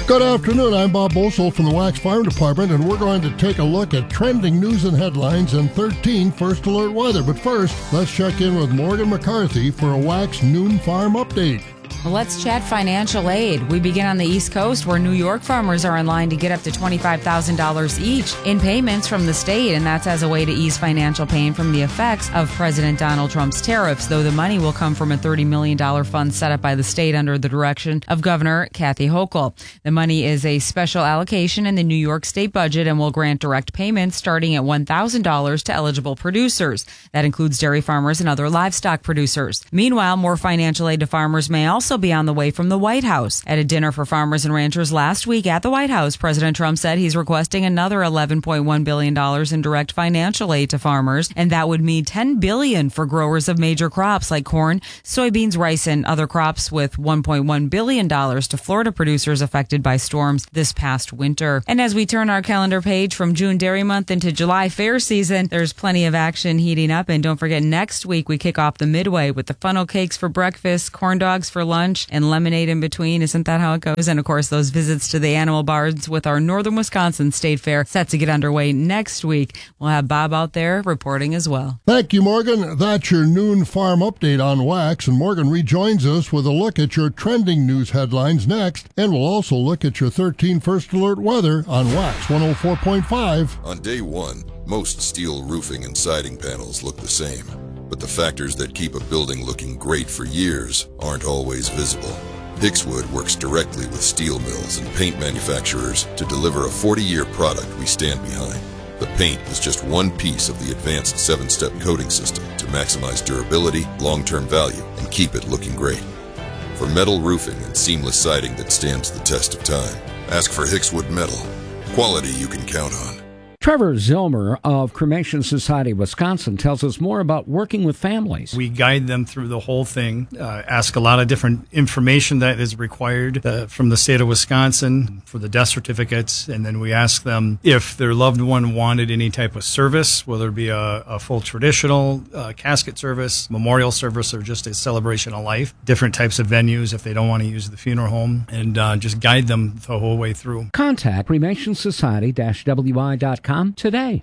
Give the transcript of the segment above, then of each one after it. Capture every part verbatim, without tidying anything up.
Good afternoon, I'm Bob Bosold from the Wax Farm Department, and we're going to take a look at trending news and headlines and thirteen First Alert weather. But first, let's check in with Morgan McCarthy for a Wax Noon Farm update. Let's chat financial aid. We begin on the East Coast, where New York farmers are in line to get up to twenty-five thousand dollars each in payments from the state, and that's as a way to ease financial pain from the effects of President Donald Trump's tariffs, though the money will come from a thirty million dollars fund set up by the state under the direction of Governor Kathy Hochul. The money is a special allocation in the New York state budget and will grant direct payments starting at one thousand dollars to eligible producers. That includes dairy farmers and other livestock producers. Meanwhile, more financial aid to farmers may also be on the way from the White House. At a dinner for farmers and ranchers last week at the White House, President Trump said he's requesting another eleven point one billion dollars in direct financial aid to farmers, and that would mean ten billion dollars for growers of major crops like corn, soybeans, rice, and other crops, with one point one billion dollars to Florida producers affected by storms this past winter. And as we turn our calendar page from June Dairy Month into July fair season, there's plenty of action heating up. And don't forget, next week we kick off the Midway with the funnel cakes for breakfast, corn dogs for lunch, and lemonade in between. Isn't that how it goes? And of course, those visits to the animal barns with our Northern Wisconsin State Fair set to get underway next week. We'll have Bob out there reporting as well. Thank you, Morgan. That's your noon farm update on Wax, and Morgan rejoins us with a look at your trending news headlines next, and we'll also look at your thirteen First Alert weather on Wax one oh four point five. On day one, most steel roofing and siding panels look the same. But the factors that keep a building looking great for years aren't always visible. Hixwood works directly with steel mills and paint manufacturers to deliver a forty-year product we stand behind. The paint is just one piece of the advanced seven-step coating system to maximize durability, long-term value, and keep it looking great. For metal roofing and seamless siding that stands the test of time, ask for Hixwood Metal. Quality you can count on. Trevor Zilmer of Cremation Society of Wisconsin tells us more about working with families. We guide them through the whole thing, uh, ask a lot of different information that is required uh, from the state of Wisconsin for the death certificates, and then we ask them if their loved one wanted any type of service, whether it be a, a full traditional uh, casket service, memorial service, or just a celebration of life, different types of venues if they don't want to use the funeral home, and uh, just guide them the whole way through. Contact cremation society dash w i dot com today.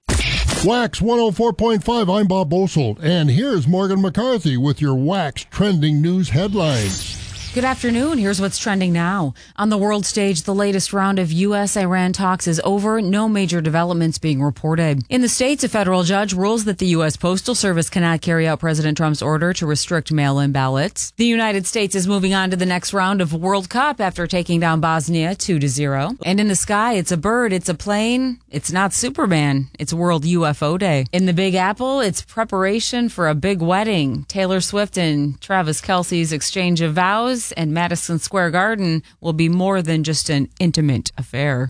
Wax one oh four point five, I'm Bob Bosold, and here's Morgan McCarthy with your Wax trending news headlines. Good afternoon. Here's what's trending now. On the world stage, the latest round of U S Iran talks is over. No major developments being reported. In the States, a federal judge rules that the U S Postal Service cannot carry out President Trump's order to restrict mail-in ballots. The United States is moving on to the next round of World Cup after taking down Bosnia two to zero. And in the sky, it's a bird, it's a plane, it's not Superman. It's World U F O Day. In the Big Apple, it's preparation for a big wedding. Taylor Swift and Travis Kelce's exchange of vows, and Madison Square Garden will be more than just an intimate affair.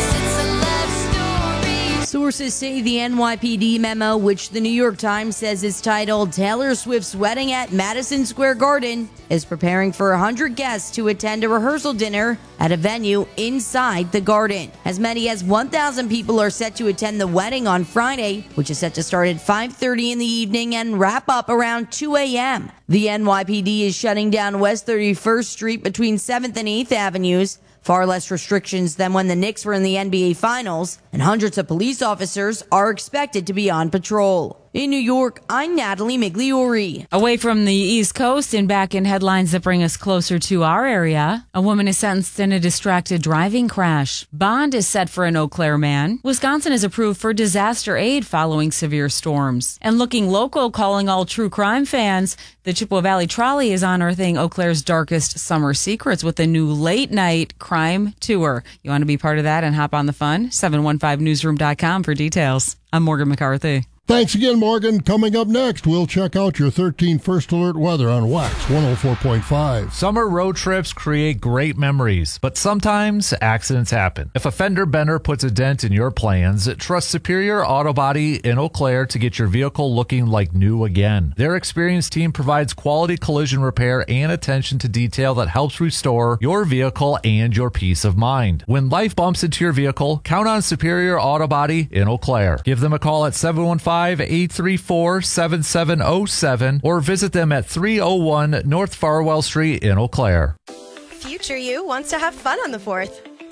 Sources say the N Y P D memo, which the New York Times says is titled Taylor Swift's Wedding at Madison Square Garden, is preparing for one hundred guests to attend a rehearsal dinner at a venue inside the garden. As many as one thousand people are set to attend the wedding on Friday, which is set to start at five thirty in the evening and wrap up around two a.m. The N Y P D is shutting down West thirty-first Street between seventh and eighth Avenues. Far less restrictions than when the Knicks were in the N B A Finals, and hundreds of police officers are expected to be on patrol. In New York, I'm Natalie Migliori. Away from the East Coast and back in headlines that bring us closer to our area, a woman is sentenced in a distracted driving crash. Bond is set for an Eau Claire man. Wisconsin is approved for disaster aid following severe storms. And looking local, calling all true crime fans, the Chippewa Valley Trolley is unearthing Eau Claire's darkest summer secrets with a new late-night crime tour. You want to be part of that and hop on the fun? seven one five newsroom dot com for details. I'm Morgan McCarthy. Thanks again, Morgan. Coming up next, we'll check out your thirteen First Alert weather on Wax one oh four point five. Summer road trips create great memories, but sometimes accidents happen. If a fender bender puts a dent in your plans, trust Superior Auto Body in Eau Claire to get your vehicle looking like new again. Their experienced team provides quality collision repair and attention to detail that helps restore your vehicle and your peace of mind. When life bumps into your vehicle, count on Superior Auto Body in Eau Claire. Give them a call at seven one five, eight three four, seven seven zero seven or visit them at three oh one North Farwell Street in Eau Claire. Future you wants to have fun on the fourth.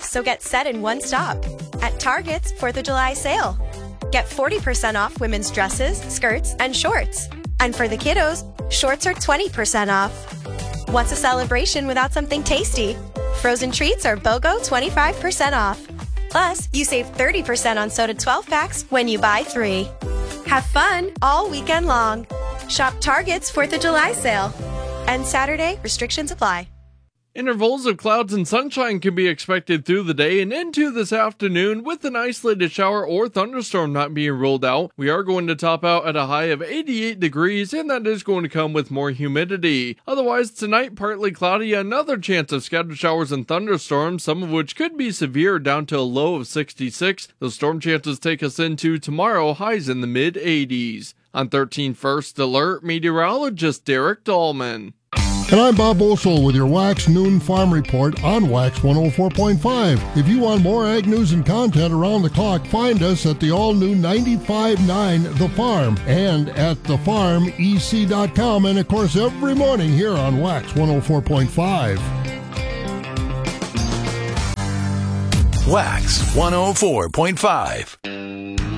so get set in one stop. At Target's fourth of July sale. Get forty percent off women's dresses, skirts, and shorts. And for the kiddos, shorts are twenty percent off. What's a celebration without something tasty? Frozen treats are BOGO twenty-five percent off. Plus, you save thirty percent on soda twelve packs when you buy three. Have fun all weekend long. Shop Target's fourth of July sale. And Saturday, restrictions apply. Intervals of clouds and sunshine can be expected through the day and into this afternoon, with an isolated shower or thunderstorm not being ruled out. We are going to top out at a high of eighty-eight degrees, and that is going to come with more humidity. Otherwise, tonight, partly cloudy, another chance of scattered showers and thunderstorms, some of which could be severe, down to a low of sixty-six. The storm chances take us into tomorrow, highs in the mid eighties. On thirteen First Alert, meteorologist Derek Dahlman. And I'm Bob Bosold with your Wax Noon Farm Report on Wax one oh four point five. If you want more ag news and content around the clock, find us at the all-new ninety-five point nine The Farm and at the farm e c dot com, and of course every morning here on Wax one oh four point five. Wax one oh four point five.